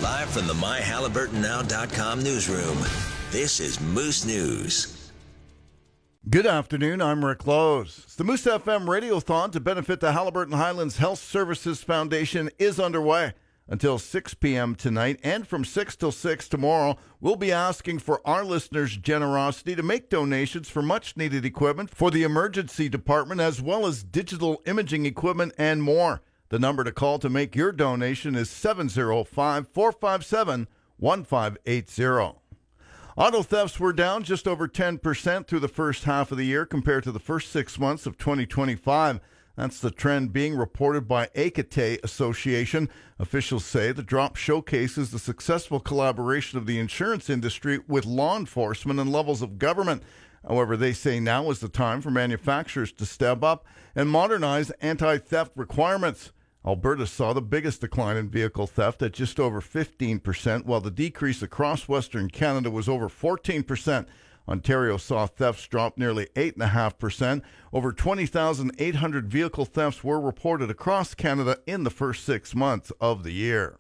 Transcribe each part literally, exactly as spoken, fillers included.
Live from the my halliburton now dot com newsroom, this is Moose News. Good afternoon, I'm Rick Lowe's. It's the Moose F M Radiothon to benefit the Haliburton Highlands Health Services Foundation is underway until six p.m. tonight, and from six till six tomorrow, we'll be asking for our listeners' generosity to make donations for much-needed equipment for the emergency department, as well as digital imaging equipment and more. The number to call to make your donation is seven oh five, four five seven, one five eight zero. Auto thefts were down just over ten percent through the first half of the year compared to the first six months of twenty twenty-five. That's the trend being reported by Ekate Association. Officials say the drop showcases the successful collaboration of the insurance industry with law enforcement and levels of government. However, they say now is the time for manufacturers to step up and modernize anti-theft requirements. Alberta saw the biggest decline in vehicle theft at just over fifteen percent, while the decrease across Western Canada was over fourteen percent. Ontario saw thefts drop nearly eight point five percent. Over twenty thousand eight hundred vehicle thefts were reported across Canada in the first six months of the year.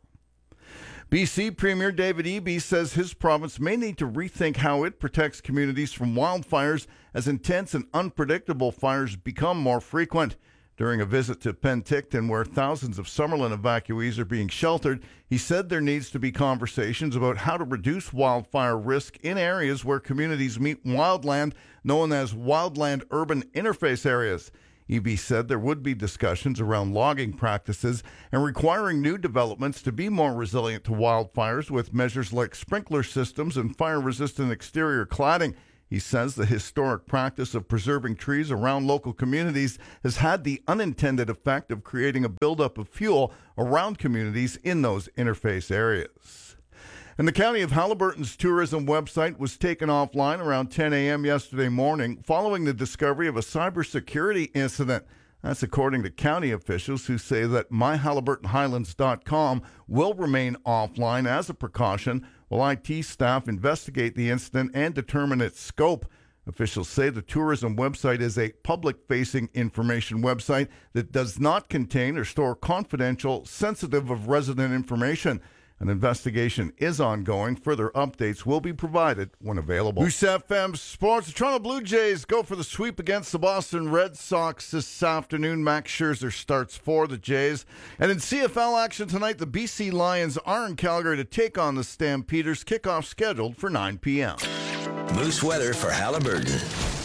B C Premier David Eby says his province may need to rethink how it protects communities from wildfires as intense and unpredictable fires become more frequent. During a visit to Penticton, where thousands of Summerlin evacuees are being sheltered, he said there needs to be conversations about how to reduce wildfire risk in areas where communities meet wildland, known as wildland-urban interface areas. Eby said there would be discussions around logging practices and requiring new developments to be more resilient to wildfires with measures like sprinkler systems and fire-resistant exterior cladding. He says the historic practice of preserving trees around local communities has had the unintended effect of creating a buildup of fuel around communities in those interface areas. And the County of Haliburton's tourism website was taken offline around ten a.m. yesterday morning following the discovery of a cybersecurity incident. That's according to county officials, who say that my halliburton highlands dot com will remain offline as a precaution while I T staff investigate the incident and determine its scope. Officials say the tourism website is a public-facing information website that does not contain or store confidential, sensitive of resident information. An investigation is ongoing. Further updates will be provided when available. Moose F M Sports. The Toronto Blue Jays go for the sweep against the Boston Red Sox this afternoon. Max Scherzer starts for the Jays. And in C F L action tonight, the B C Lions are in Calgary to take on the Stampeders. Kickoff scheduled for nine p.m. Moose weather for Haliburton.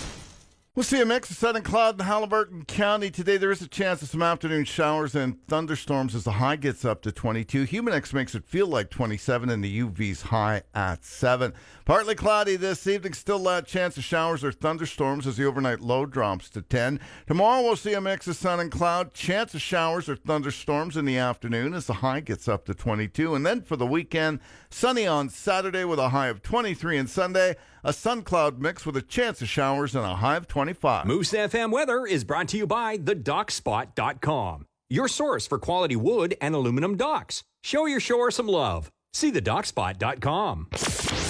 We'll see a mix of sun and cloud in Haliburton County today. There is a chance of some afternoon showers and thunderstorms as the high gets up to twenty-two. Humidex makes it feel like twenty-seven, and the U V's high at seven. Partly cloudy this evening. Still a chance of showers or thunderstorms as the overnight low drops to ten. Tomorrow we'll see a mix of sun and cloud. Chance of showers or thunderstorms in the afternoon as the high gets up to twenty-two. And then for the weekend, sunny on Saturday with a high of twenty-three, and Sunday a sun-cloud mix with a chance of showers and a high of twenty-five. Moose F M weather is brought to you by the dock spot dot com, your source for quality wood and aluminum docks. Show your shore some love. See the dock spot dot com.